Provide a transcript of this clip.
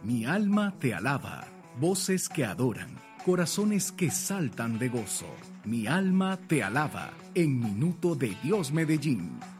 Mi alma te alaba. Voces que adoran, corazones que saltan de gozo. Mi alma te alaba. En Minuto de Dios Medellín.